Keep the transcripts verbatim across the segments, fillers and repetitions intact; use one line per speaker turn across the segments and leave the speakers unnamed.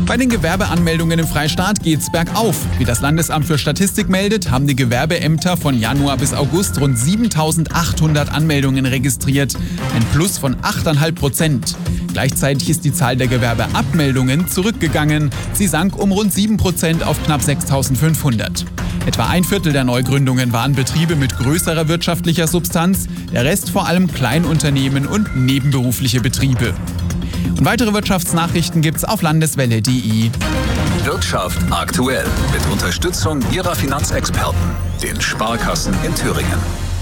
Bei den Gewerbeanmeldungen im Freistaat geht's bergauf. Wie das Landesamt für Statistik meldet, haben die Gewerbeämter von Januar bis August rund siebentausendachthundert Anmeldungen registriert. Ein Plus von acht Komma fünf Prozent. Gleichzeitig ist die Zahl der Gewerbeabmeldungen zurückgegangen. Sie sank um rund sieben Prozent auf knapp sechstausendfünfhundert. Etwa ein Viertel der Neugründungen waren Betriebe mit größerer wirtschaftlicher Substanz, der Rest vor allem Kleinunternehmen und nebenberufliche Betriebe. Und weitere Wirtschaftsnachrichten gibt's auf landeswelle punkt de.
Wirtschaft aktuell mit Unterstützung Ihrer Finanzexperten, den Sparkassen in Thüringen.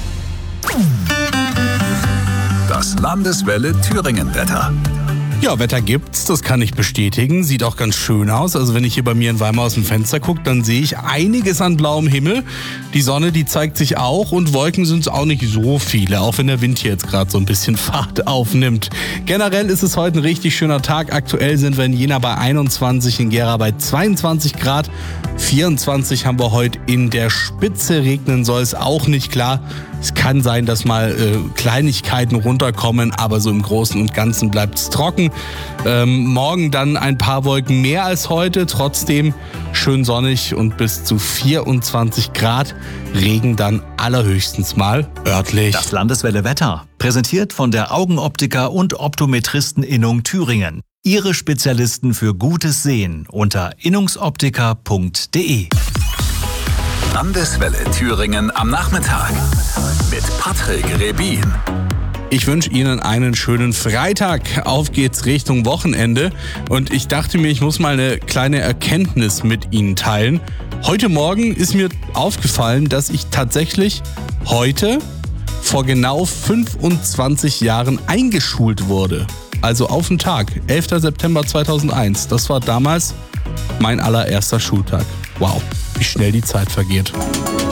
Das Landeswelle Thüringen-Wetter.
Ja, Wetter gibt's, das kann ich bestätigen. Sieht auch ganz schön aus. Also wenn ich hier bei mir in Weimar aus dem Fenster gucke, dann sehe ich einiges an blauem Himmel. Die Sonne, die zeigt sich auch und Wolken sind es auch nicht so viele, auch wenn der Wind hier jetzt gerade so ein bisschen Fahrt aufnimmt. Generell ist es heute ein richtig schöner Tag. Aktuell sind wir in Jena bei einundzwanzig, in Gera bei zweiundzwanzig Grad. vierundzwanzig haben wir heute in der Spitze. Regnen soll es auch nicht, klar. Es kann sein, dass mal äh, Kleinigkeiten runterkommen, aber so im Großen und Ganzen bleibt es trocken. Ähm, morgen dann ein paar Wolken mehr als heute, trotzdem schön sonnig und bis zu vierundzwanzig Grad. Regen dann allerhöchstens mal örtlich.
Das Landeswelle Wetter, präsentiert von der Augenoptiker und Optometristeninnung Thüringen. Ihre Spezialisten für gutes Sehen unter innungsoptiker punkt de. Landeswelle Thüringen am Nachmittag mit Patrick Rebin.
Ich wünsche Ihnen einen schönen Freitag. Auf geht's Richtung Wochenende. Und ich dachte mir, ich muss mal eine kleine Erkenntnis mit Ihnen teilen. Heute Morgen ist mir aufgefallen, dass ich tatsächlich heute vor genau fünfundzwanzig Jahren eingeschult wurde. Also auf den Tag, elfter September zweitausendeins. Das war damals mein allererster Schultag. Wow, wie schnell die Zeit vergeht.